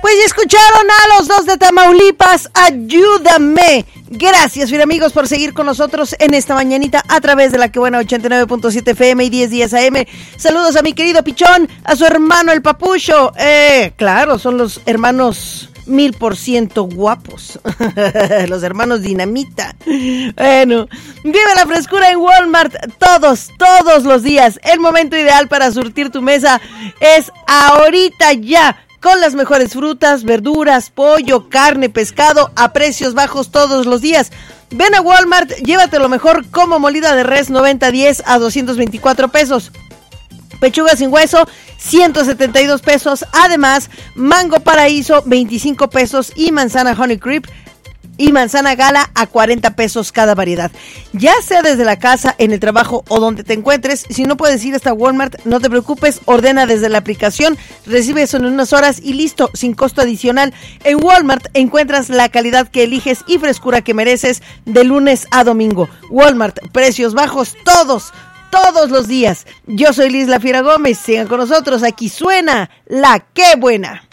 Pues ya escucharon a los dos de Tamaulipas, Ayúdame. Gracias, bien amigos, por seguir con nosotros en esta mañanita a través de la que buena 89.7 FM y 1010 AM. Saludos a mi querido Pichón, a su hermano el Papucho. Claro, son los hermanos 1000% guapos. Los hermanos Dinamita. Bueno, vive la frescura en Walmart todos los días. El momento ideal para surtir tu mesa es ahorita ya. Con las mejores frutas, verduras, pollo, carne, pescado a precios bajos todos los días. Ven a Walmart, llévate lo mejor como molida de res 90-10 a 224 pesos. Pechuga sin hueso, 172 pesos. Además, mango paraíso, 25 pesos. Y manzana honey creep y manzana gala a 40 pesos cada variedad. Ya sea desde la casa, en el trabajo o donde te encuentres, si no puedes ir hasta Walmart, no te preocupes, ordena desde la aplicación, recibe eso en unas horas y listo, sin costo adicional. En Walmart encuentras la calidad que eliges y frescura que mereces de lunes a domingo. Walmart, precios bajos todos los días. Yo soy Liz La Fiera Gómez, sigan con nosotros, aquí suena La Qué Buena.